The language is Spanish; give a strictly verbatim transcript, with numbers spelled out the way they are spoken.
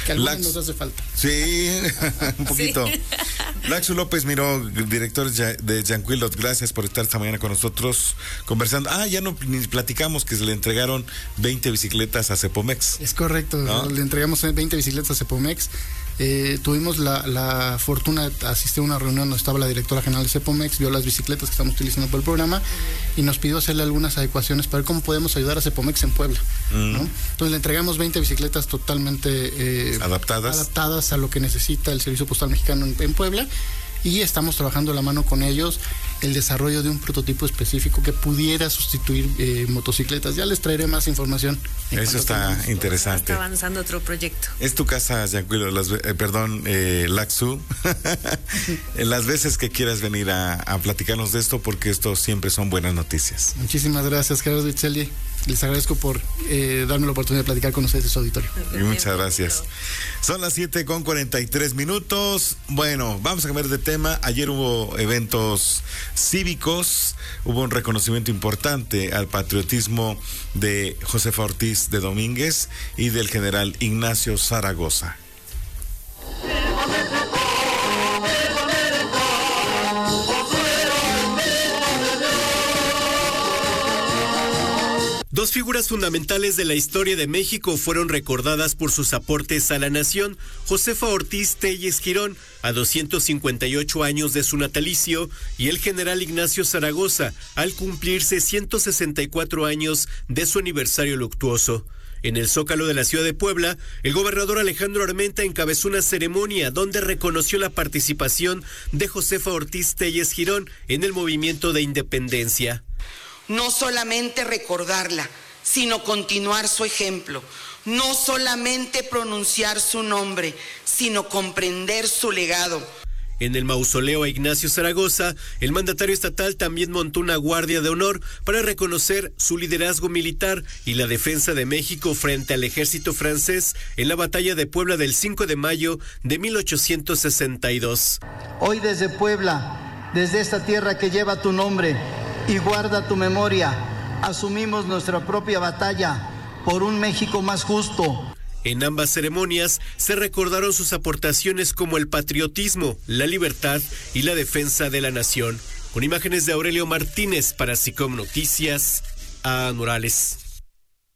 que a algunos Lax... nos hace falta. Sí, un poquito. Sí. Laxu López Miró, director de Yanquilot, gracias por estar esta mañana con nosotros conversando. Ah, ya no ni platicamos que se le entregaron veinte bicicletas a Cepomex. Es correcto, ¿no? Le entregamos veinte bicicletas a Cepomex. Eh, tuvimos la, la fortuna de asistir a una reunión donde estaba la directora general de Cepomex, vio las bicicletas que estamos utilizando por el programa y nos pidió hacerle algunas adecuaciones para ver cómo podemos ayudar a Cepomex en Puebla, mm. ¿no? Entonces le entregamos veinte bicicletas totalmente eh, adaptadas adaptadas a lo que necesita el Servicio Postal Mexicano en, en Puebla, y estamos trabajando a la mano con ellos el desarrollo de un prototipo específico que pudiera sustituir eh, motocicletas. Ya les traeré más información. Eso está interesante. Está avanzando otro proyecto. Es tu casa, Yanquilo, las, eh, perdón, eh, Laxu. Las veces que quieras venir a, a platicarnos de esto, porque esto siempre son buenas noticias. Muchísimas gracias, Gerardo Itzelli. Les agradezco por eh, darme la oportunidad de platicar con ustedes en su auditorio. Y muchas gracias. Son las siete con cuarenta y tres minutos. Bueno, vamos a cambiar de tema. Ayer hubo eventos cívicos, hubo un reconocimiento importante al patriotismo de Josefa Ortiz de Domínguez y del general Ignacio Zaragoza. Dos figuras fundamentales de la historia de México fueron recordadas por sus aportes a la nación. Josefa Ortiz Telles Girón, a doscientos cincuenta y ocho años de su natalicio, y el general Ignacio Zaragoza, al cumplirse ciento sesenta y cuatro años de su aniversario luctuoso. En el Zócalo de la ciudad de Puebla, el gobernador Alejandro Armenta encabezó una ceremonia donde reconoció la participación de Josefa Ortiz Telles Girón en el movimiento de independencia. No solamente recordarla, sino continuar su ejemplo. No solamente pronunciar su nombre, sino comprender su legado. En el mausoleo a Ignacio Zaragoza, el mandatario estatal también montó una guardia de honor para reconocer su liderazgo militar y la defensa de México frente al ejército francés en la batalla de Puebla del cinco de mayo de mil ochocientos sesenta y dos. Hoy desde Puebla, desde esta tierra que lleva tu nombre y guarda tu memoria, asumimos nuestra propia batalla por un México más justo. En ambas ceremonias se recordaron sus aportaciones como el patriotismo, la libertad y la defensa de la nación. Con imágenes de Aurelio Martínez para SICOM Noticias, a Morales.